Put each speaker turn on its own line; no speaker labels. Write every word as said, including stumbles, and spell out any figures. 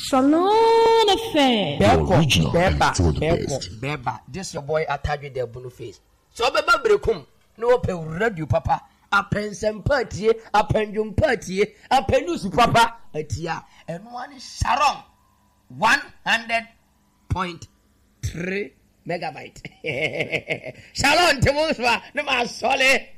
Shalom affair.
Beko, Beba, Beko, Beba. This your boy Ataju de Bunu face. So Beba Brekum, no pe radio papa. A pensem party, a pendulum party, a penusi papa, a tia, and one is Sharon. One hundred point three megabyte. Shalom, Timoswa, no más sole.